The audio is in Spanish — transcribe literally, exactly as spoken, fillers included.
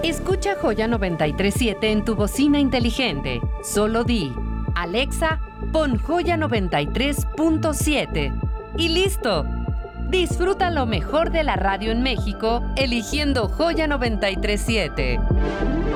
Escucha Joya noventa y tres punto siete en tu bocina inteligente. Solo di, Alexa, pon Joya noventa y tres punto siete. Y listo. Disfruta lo mejor de la radio en México eligiendo Joya noventa y tres punto siete.